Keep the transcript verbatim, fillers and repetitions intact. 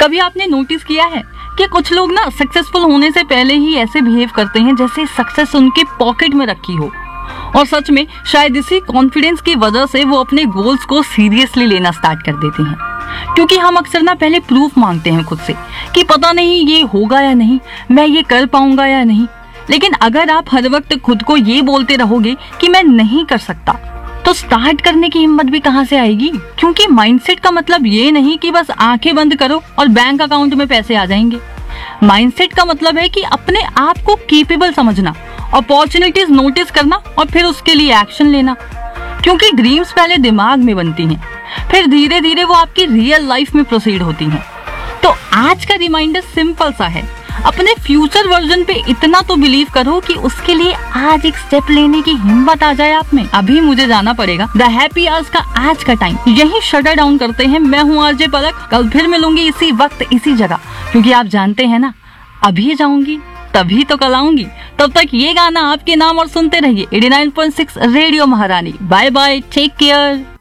कभी आपने नोटिस किया है कि कुछ लोग ना सक्सेसफुल होने से पहले ही ऐसे बिहेव करते हैं जैसे सक्सेस उनके पॉकेट में रखी हो, और सच में शायद इसी कॉन्फिडेंस की वजह से वो अपने गोल्स को सीरियसली लेना स्टार्ट कर देते हैं। क्योंकि हम अक्सर ना पहले प्रूफ मांगते हैं खुद से कि पता नहीं ये होगा या नहीं, मैं ये कर पाऊंगा या नहीं। लेकिन अगर आप हर वक्त खुद को ये बोलते रहोगे कि मैं नहीं कर सकता, तो स्टार्ट करने की हिम्मत भी कहां से आएगी? क्योंकि माइंडसेट का मतलब ये नहीं कि बस आंखें बंद करो और बैंक अकाउंट में पैसे आ जाएंगे। माइंडसेट का मतलब है कि अपने आप को कैपेबल समझना, अपॉर्चुनिटीज नोटिस करना और फिर उसके लिए एक्शन लेना। क्योंकि ड्रीम्स पहले दिमाग में बनती हैं, फिर धीरे धीरे वो आपकी रियल लाइफ में प्रोसीड होती हैं। तो आज का रिमाइंडर सिंपल सा है, अपने फ्यूचर वर्जन पे इतना तो बिलीव करो कि उसके लिए आज एक स्टेप लेने की हिम्मत आ जाए आप में। अभी मुझे जाना पड़ेगा। द हैप्पी आवर्स का आज का टाइम यही शटर डाउन करते हैं। मैं हूँ आरजे पलक। कल फिर मिलूंगी इसी वक्त इसी जगह, क्योंकि आप जानते हैं ना, अभी जाऊंगी तभी तो कल आऊंगी। तब तक ये गाना आपके नाम और सुनते रहिए eighty nine point six radio महारानी। Bye bye, take care.